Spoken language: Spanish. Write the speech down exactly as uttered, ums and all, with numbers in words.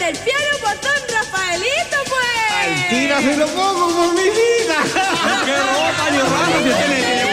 el piano por don Rafaelito, pues. Al tira se lo pongo por mi vida. ¡Qué ropa, Dios, que tiene que